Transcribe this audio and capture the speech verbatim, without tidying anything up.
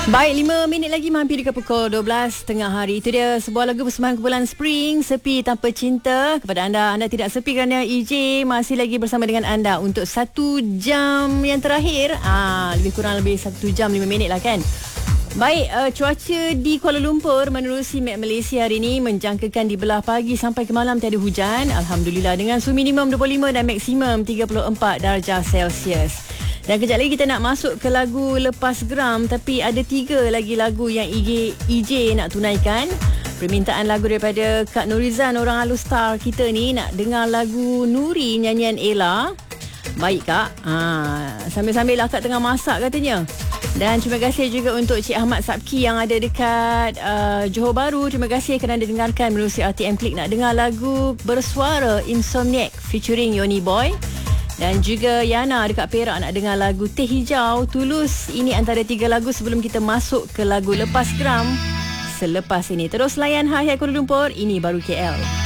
Baik, lima minit lagi mampir dekat pukul dua belas tengah hari. Itu dia sebuah lagu persembahan kumpulan Spring, Sepi Tanpa Cinta. Kepada anda, anda tidak sepi kerana E J masih lagi bersama dengan anda untuk satu jam yang terakhir. Ah, lebih kurang lebih satu jam lima minit lah kan. Baik, uh, cuaca di Kuala Lumpur menerusi Met Malaysia hari ini menjangkakan di belah pagi sampai ke malam tiada hujan. Alhamdulillah, dengan suhu minimum dua puluh lima dan maksimum tiga puluh empat darjah Celsius. Dan kejap lagi kita nak masuk ke lagu Lepas Geram, tapi ada tiga lagi lagu yang E J nak tunaikan. Permintaan lagu daripada Kak Nurizan, orang halus star kita ni, nak dengar lagu Nuri nyanyian Ella. Baik Kak, ha, sambil-sambil akak tengah masak katanya. Dan terima kasih juga untuk Cik Ahmad Sabki yang ada dekat uh, Johor Bahru. Terima kasih kerana dengarkan melalui R T M Klik. Nak dengar lagu Bersuara Insomniac featuring Yoni Boy. Dan juga Yana dekat Perak nak dengar lagu Teh Hijau Tulus. Ini antara tiga lagu sebelum kita masuk ke lagu Lepas Geram selepas ini. Terus layan Hai Hai Kuala Lumpur, ini baru K L.